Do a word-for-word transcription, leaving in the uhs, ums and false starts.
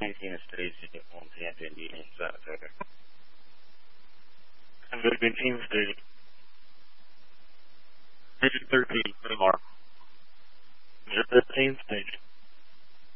nineteen Stacy on Tampa, Indiana, South Africa. I'm going to be Team Stacy. Agent thirteen, put him